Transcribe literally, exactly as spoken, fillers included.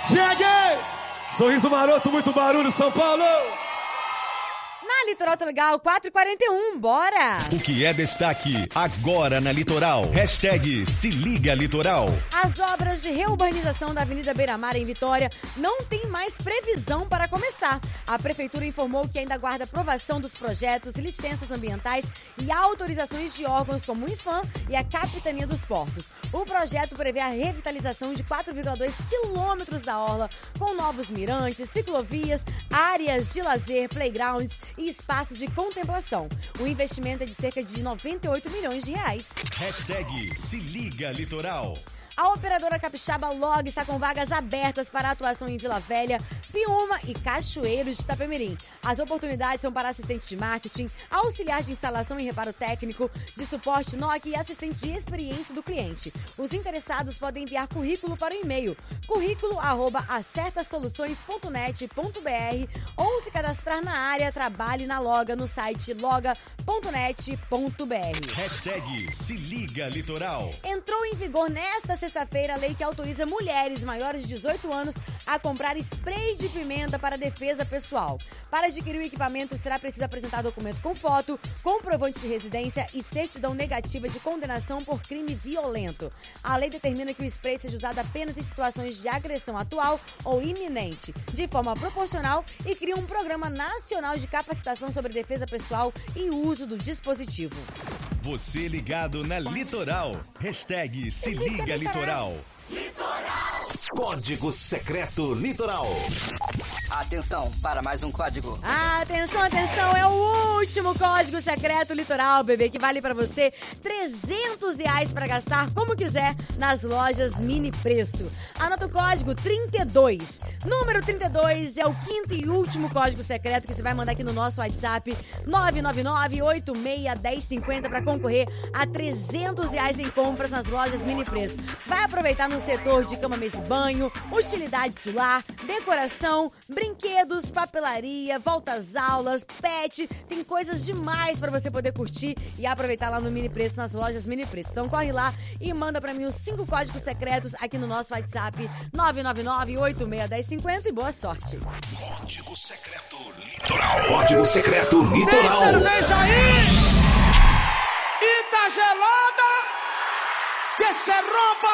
Diegues! Sorriso maroto, muito barulho, São Paulo! Na Litoral tá legal, quatro e quarenta e um, bora! O que é destaque agora na Litoral? Hashtag Se Liga Litoral. As obras de reurbanização da Avenida Beira-Mar em Vitória não tem mais previsão para começar. A Prefeitura informou que ainda aguarda aprovação dos projetos, licenças ambientais e autorizações de órgãos como o INFAM e a Capitania dos Portos. O projeto prevê a revitalização de quatro vírgula dois quilômetros da orla, com novos mirantes, ciclovias, áreas de lazer, playgrounds e espaços de contemplação. O investimento é de cerca de noventa e oito milhões de reais. Hashtag Se Liga Litoral. A operadora capixaba Log está com vagas abertas para atuação em Vila Velha, Piúma e Cachoeiro de Itapemirim. As oportunidades são para assistente de marketing, auxiliar de instalação e reparo técnico, de suporte N O C e assistente de experiência do cliente. Os interessados podem enviar currículo para o e-mail currículo arroba acertasoluções ponto net ponto br ou se cadastrar na área Trabalhe na Loga no site loga ponto net ponto br. Hashtag Se Liga Litoral. Entrou em vigor nesta sexta-feira a lei que autoriza mulheres maiores de dezoito anos a comprar spray de pimenta para defesa pessoal. Para adquirir o equipamento, será preciso apresentar documento com foto, comprovante de residência e certidão negativa de condenação por crime violento. A lei determina que o spray seja usado apenas em situações de agressão atual ou iminente, de forma proporcional, e cria um programa nacional de capacitação sobre defesa pessoal e uso do dispositivo. Você ligado na Litoral. Hashtag Se Liga Litoral. Litoral. Código Secreto Litoral. Atenção para mais um código. Atenção, atenção, é o último código secreto Litoral, bebê, que vale pra você trezentos reais pra gastar como quiser nas lojas Mini Preço. Anota o código trinta e dois. Número trinta e dois é o quinto e último código secreto que você vai mandar aqui no nosso WhatsApp nove nove nove, oito seis, um zero cinco zero pra concorrer a trezentos reais em compras nas lojas Mini Preço. Vai aproveitar no setor de cama, mesa e banho, utilidades do lar, decoração, brinquedos, papelaria, volta às aulas, pet, tem coisas demais pra você poder curtir e aproveitar lá no Mini Preço, nas lojas Mini Preço. Então corre lá e manda pra mim os cinco códigos secretos aqui no nosso WhatsApp nove nove nove, oito seis, um zero cinco zero e boa sorte. Código Secreto Litoral. Código Secreto Litoral. Tem cerveja aí! E tá gelada? Que se rompa